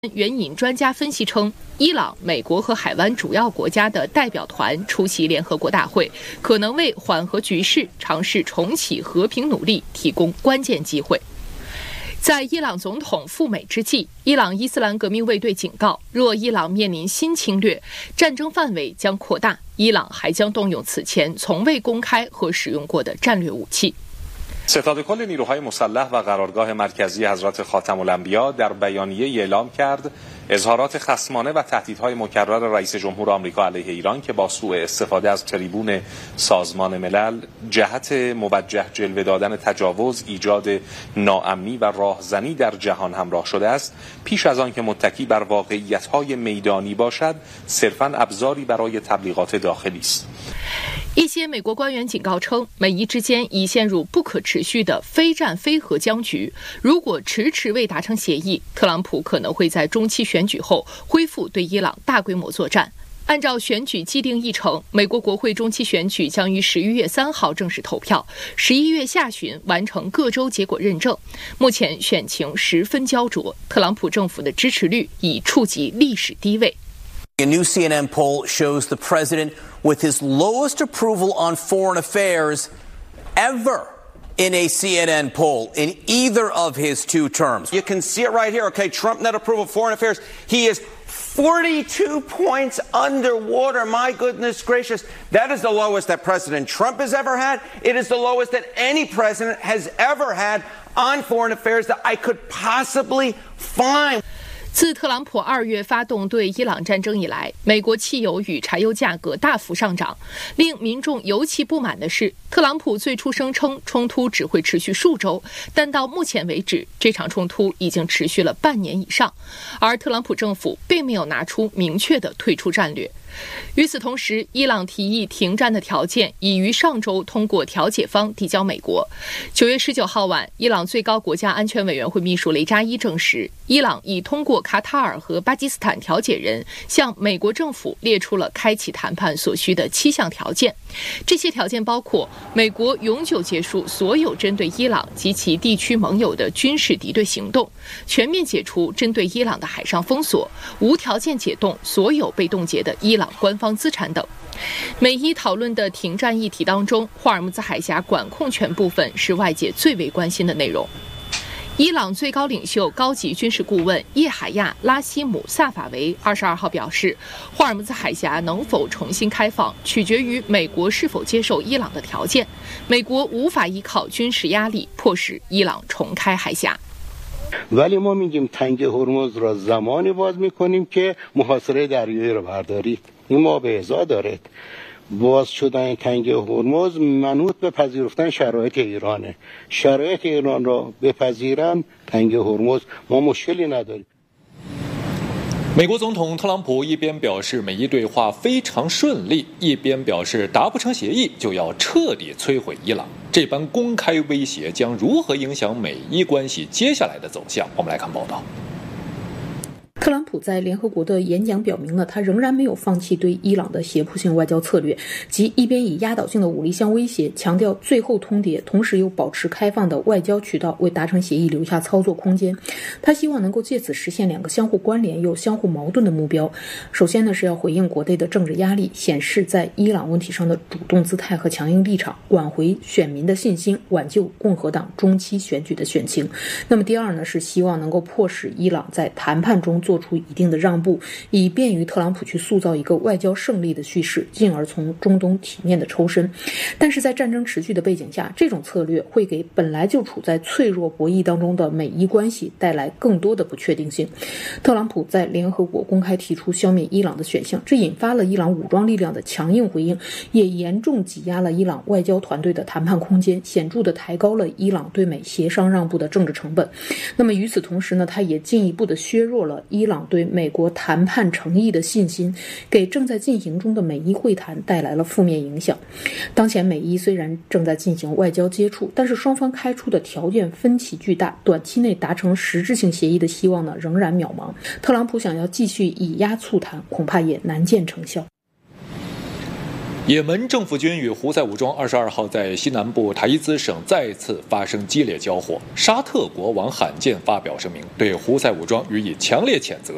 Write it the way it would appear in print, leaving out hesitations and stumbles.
援引专家分析称，伊朗、美国和海湾主要国家的代表团出席联合国大会，可能为缓和局势、尝试重启和平努力提供关键机会。在伊朗总统赴美之际，伊朗伊斯兰革命卫队警告，若伊朗面临新侵略，战争范围将扩大，伊朗还将动用此前从未公开和使用过的战略武器。 ستاد کل نیروهای مسلح و قرارگاه مرکزی حضرت خاتم الانبیا در بیانیه‌ای اعلام کرد اظهارات خصمانه و تهدیدهای مکرر رئیس جمهور آمریکا علیه ایران که با سوء استفاده از تریبون سازمان ملل جهت موجه جلوه دادن تجاوز، ایجاد ناامنی و راهزنی در جهان همراه شده است، پیش از آن که متکی بر واقعیت‌های میدانی باشد، صرفاً ابزاری برای تبلیغات داخلی است. 一些美国官员警告称，美伊之间已陷入不可持续的非战非和僵局。如果迟迟未达成协议，特朗普可能会在中期选举后恢复对伊朗大规模作战。按照选举既定议程，美国国会中期选举将于11月3号正式投票，11月下旬完成各州结果认证。目前选情十分焦灼，特朗普政府的支持率已触及历史低位。 A new CNN poll shows the president with his lowest approval on foreign affairs ever in a CNN poll in either of his two terms. You can see it right here. Okay, Trump net approval of foreign affairs. He is 42 points underwater. My goodness gracious. That is the lowest that President Trump has ever had. It is the lowest that any president has ever had on foreign affairs that I could possibly find. 自特朗普2月发动对伊朗战争以来，美国汽油与柴油价格大幅上涨。令民众尤其不满的是，特朗普最初声称冲突只会持续数周，但到目前为止，这场冲突已经持续了半年以上，而特朗普政府并没有拿出明确的退出战略。与此同时，伊朗提议停战的条件已于上周通过调解方递交美国。9月19号晚，伊朗最高国家安全委员会秘书雷扎伊证实，伊朗已通过卡塔尔和巴基斯坦调解人向美国政府列出了开启谈判所需的7项条件。这些条件包括美国永久结束所有针对伊朗及其地区盟友的军事敌对行动，全面解除针对伊朗的海上封锁，无条件解冻所有被冻结的伊朗官方资产等。美伊讨论的停战议题当中，霍尔木兹海峡管控权部分是外界最为关心的内容。伊朗最高领袖、高级军事顾问叶海亚·拉希姆·萨法维22号表示，霍尔木兹海峡能否重新开放，取决于美国是否接受伊朗的条件。美国无法依靠军事压力迫使伊朗重开海峡。 ولی ما میگیم تنگ هرمز را زمانی باز میکنیم که محاصره دریایی را بردارید. این ما به ازا دارد. باز شدن تنگ هرمز منوط به پذیرفتن شرایط ایرانه. شرایط ایران را بپذیرن تنگ هرمز ما مشکلی نداریم. 美国总统特朗普一边表示美伊对话非常顺利，一边表示达不成协议就要彻底摧毁伊朗。这般公开威胁将如何影响美伊关系接下来的走向？我们来看报道。 特朗普在联合国的演讲表明了，他仍然没有放弃对伊朗的胁迫性外交策略，即一边以压倒性的武力相威胁，强调最后通牒，同时又保持开放的外交渠道，为达成协议留下操作空间。他希望能够借此实现2个相互关联又相互矛盾的目标。首先呢，是要回应国内的政治压力，显示在伊朗问题上的主动姿态和强硬立场，挽回选民的信心，挽救共和党中期选举的选情。那么第二呢，是希望能够迫使伊朗在谈判中做出一定的让步，以便于特朗普去塑造一个外交胜利的叙事，进而从中东体面的抽身。但是在战争持续的背景下，这种策略会给本来就处在脆弱博弈当中的美伊关系带来更多的不确定性。特朗普在联合国公开提出消灭伊朗的选项，这引发了伊朗武装力量的强硬回应，也严重挤压了伊朗外交团队的谈判空间，显著地抬高了伊朗对美协商让步的政治成本。那么与此同时呢，它也进一步地削弱了伊朗对美国谈判诚意的信心，给正在进行中的美伊会谈带来了负面影响。当前美伊虽然正在进行外交接触，但是双方开出的条件分歧巨大，短期内达成实质性协议的希望呢仍然渺茫。特朗普想要继续以压促谈，恐怕也难见成效。 也门政府军与胡塞武装22号在西南部塔伊兹省再次发生激烈交火，沙特国王罕见发表声明，对胡塞武装予以强烈谴责，